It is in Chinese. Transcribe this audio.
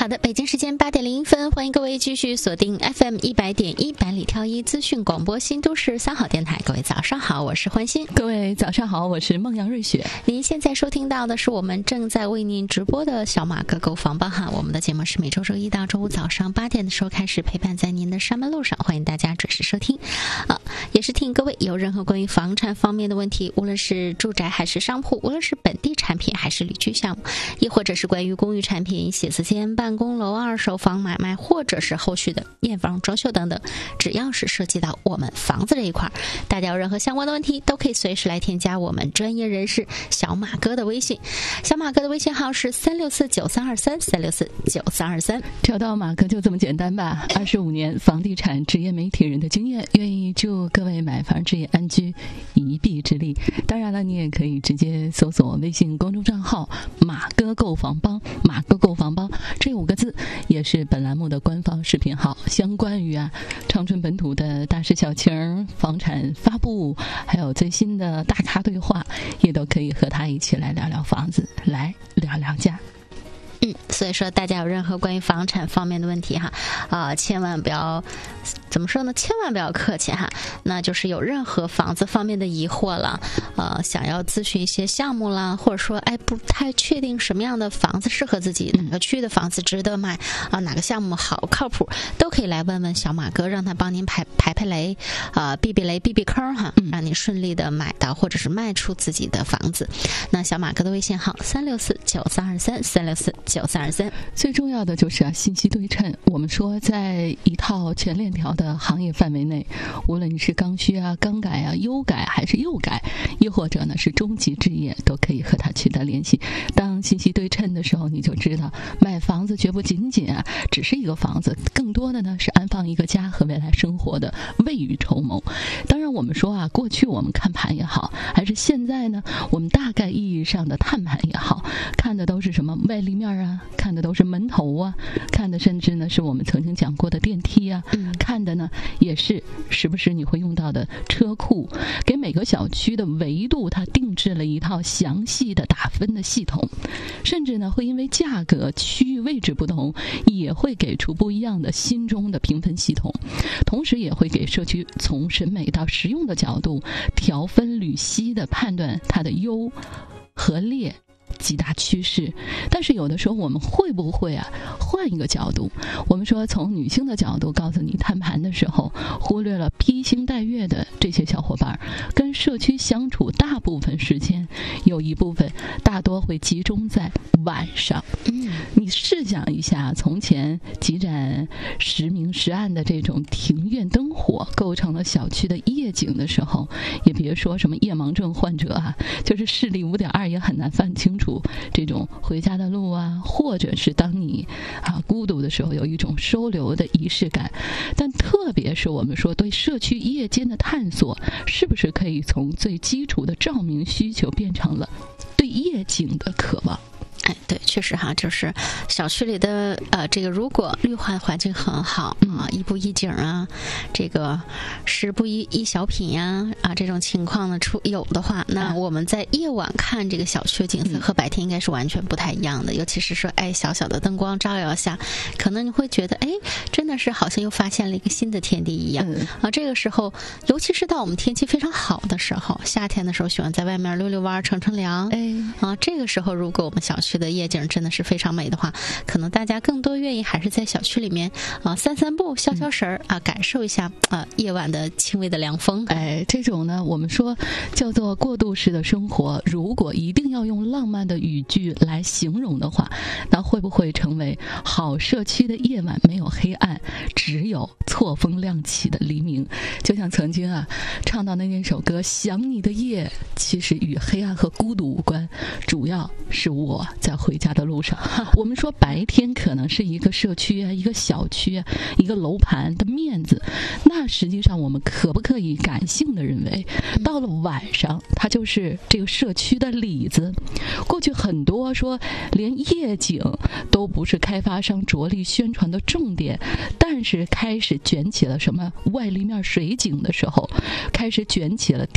好的，北京时间8:01，欢迎各位继续锁定 FM 100.1百里挑一资讯广播新都市3好电台。各位早上好，我是欢欣。 各位早上好，我是孟阳瑞雪。 您现在收听到的是我们正在为您直播的小马哥购房帮哈。我们的节目是每周周一到周五早上8点的时候开始陪伴在您的上班路上，欢迎大家准时收听。也是提醒各位有任何关于房产方面的问题，无论是住宅还是商铺，无论是本地产品还是旅居项目，亦或者是关于公寓产品、写字间、办公楼、二手房买卖，或者是后续的验房、装修等等，只要是涉及到我们房子这一块，大家有任何相关的问题都可以随时来添加我们专业人士小马哥的微信。小马哥的微信号是3649323，3649323。 找到马哥就这么简单吧。25年房地产职业媒体人的经验，愿意祝各位买房置业安居一臂之力。当然了，你也可以直接搜索微信公众账号马哥购房帮，马哥购房帮这5个字也是本栏目的官方视频号。相关于长春本土的大事小情、房产发布，还有最新的大咖对话，也都可以和他一起来聊聊房子，来聊聊价。 所以说大家有任何关于房产方面的问题千万不要怎么说呢？千万不要客气那就是有任何房子方面的疑惑了，想要咨询一些项目啦，或者说不太确定什么样的房子适合自己，哪个区的房子值得买哪个项目好靠谱，都可以来问问小马哥，让他帮您排雷避雷避坑让你顺利的买到或者是卖出自己的房子。那小马哥的微信号3649323，3649323。 最重要的就是信息对称。我们说在一套全链条的行业范围内，无论你是刚需刚改优改还是幼改，亦或者呢是中级置业，都可以和他取得联系。当信息对称的时候，你就知道买房子绝不仅仅只是一个房子，更多的呢是安放一个家和未来生活的未雨绸缪。当然我们说过去我们看盘也好，还是现在呢我们大概意义上的探盘也好，看的都是什么外立面看的都是门头看的甚至呢是我们曾经讲过的电梯看的呢也是时不时你会用到的车库。给每个小区的维度它定制了一套详细的打分的系统，甚至呢会因为价格、区域位置不同，也会给出不一样的心中的评分系统，同时也会给社区从审美到实用的角度调分履析的判断它的优和劣几大趋势。但是有的时候我们会不会换一个角度，我们说从女性的角度告诉你探盘的时候，忽略了披星戴月的这些小伙伴跟社区相处大部分时间有一部分大多会集中在晚上。你试想一下，从前几盏时明时暗的这种庭院灯火构成了小区的夜景的时候，也别说什么夜盲症患者就是视力5.2也很难分清楚这种回家的路或者是当你孤独的时候有一种收留的仪式感。但特别是我们说对社区夜间的探索，是不是可以从最基础的照明需求变成了对夜景的渴望？ 对，确实就是小区里的这个如果绿化环境很好一步一景这个十步一小品这种情况呢有的话，那我们在夜晚看这个小区的景色和白天应该是完全不太一样的。尤其是说小小的灯光照耀下，可能你会觉得真的是好像又发现了一个新的天地一样这个时候，尤其是到我们天气非常好的时候，夏天的时候喜欢在外面溜溜弯乘凉这个时候如果我们小区的夜景真的是非常美的话，可能大家更多愿意还是在小区里面散散步消消神感受一下夜晚的轻微的凉风。 这种呢我们说叫做过渡式的生活，如果一定要用浪漫的语句来形容的话，那会不会成为好社区的夜晚没有黑暗，只有错峰亮起的黎明？就像曾经唱到那首歌想你的夜，其实与黑暗和孤独无关，主要是我在回家的路上。我们说白天可能是一个社区一个小区一个楼盘的面子，那实际上我们可不可以感性的认为，到了晚上它就是这个社区的里子？过去很多说连夜景都不是开发商着力宣传的重点，但是开始卷起了什么外立面水景的时候，开始卷起了